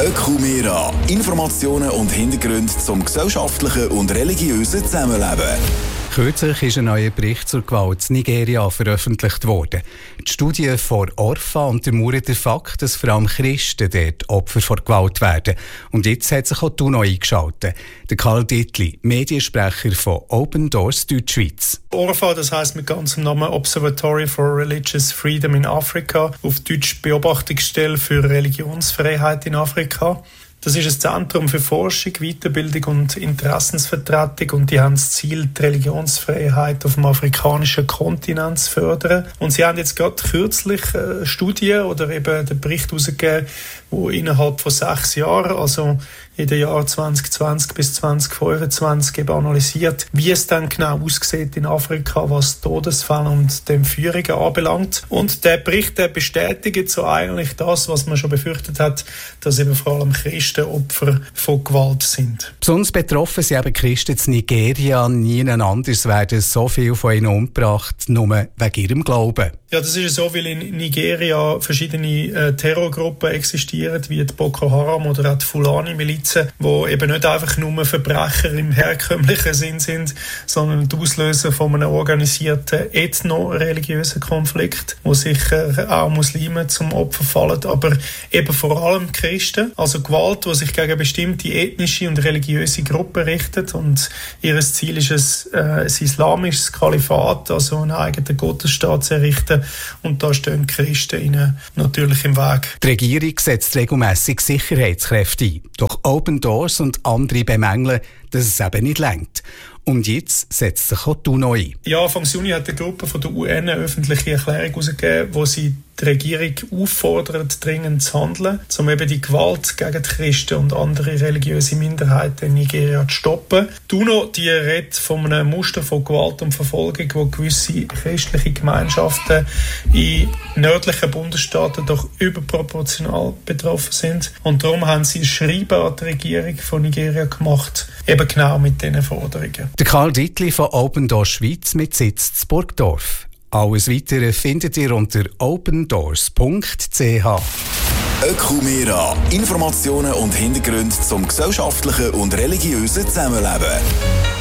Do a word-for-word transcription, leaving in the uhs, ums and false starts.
Ökumera. Informationen und Hintergründe zum gesellschaftlichen und religiösen Zusammenleben. Kürzlich ist ein neuer Bericht zur Gewalt in Nigeria veröffentlicht worden. Die Studie von Orpha untermauert den Fakt, dass vor allem Christen dort Opfer von Gewalt werden. Und jetzt hat sich auch die UNO eingeschaltet. Der Karl Dittli, Mediensprecher von Open Doors Deutschschweiz. Orpha, das heisst mit ganzem Namen Observatory for Religious Freedom in Africa, auf Deutsch Beobachtungsstelle für Religionsfreiheit in Afrika. Das ist ein Zentrum für Forschung, Weiterbildung und Interessensvertretung und die haben das Ziel, die Religionsfreiheit auf dem afrikanischen Kontinent zu fördern. Und sie haben jetzt gerade kürzlich eine Studie oder eben den Bericht herausgegeben, wo innerhalb von sechs Jahren, also in den Jahren zwanzig zwanzig bis zwanzig fünfundzwanzig eben analysiert, wie es dann genau aussieht in Afrika, was Todesfälle und die Entführungen anbelangt. Und der Bericht der bestätigt so eigentlich das, was man schon befürchtet hat, dass eben vor allem Christen Opfer von Gewalt sind. Besonders betroffen sind eben Christen in Nigeria. Niemand anders werden so viel von ihnen umgebracht, nur wegen ihrem Glauben. Ja, das ist so, weil in Nigeria verschiedene äh, Terrorgruppen existieren, wie die Boko Haram oder auch die Fulani-Milizen, die eben nicht einfach nur Verbrecher im herkömmlichen Sinn sind, sondern die Auslöser von einem organisierten ethno-religiösen Konflikt, wo sicher auch Muslime zum Opfer fallen, aber eben vor allem Christen. Also Gewalt, die sich gegen bestimmte ethnische und religiöse Gruppen richtet, und ihr Ziel ist es, äh, ein islamisches Kalifat, also einen eigenen Gottesstaat zu errichten. Und da stehen die Christen ihnen natürlich im Weg. Die Regierung setzt regelmässig Sicherheitskräfte ein. Doch Open Doors und andere bemängeln, dass es eben nicht reicht. Und jetzt setzt sich auch die UNO ein. Ja, Anfang Juni hat die Gruppe von der U N eine öffentliche Erklärung herausgegeben, wo sie die Regierung auffordert, dringend zu handeln, um eben die Gewalt gegen die Christen und andere religiöse Minderheiten in Nigeria zu stoppen. Die UNO die redet von einem Muster von Gewalt und Verfolgung, wo gewisse christliche Gemeinschaften in nördlichen Bundesstaaten doch überproportional betroffen sind. Und darum haben sie ein Schreiben an die Regierung von Nigeria gemacht, eben genau mit diesen Forderungen. Der Karl Dittli von Open Doors Schweiz mit Sitz in Burgdorf. Alles Weitere findet ihr unter open doors punkt c h. Ökumera. Informationen und Hintergründe zum gesellschaftlichen und religiösen Zusammenleben.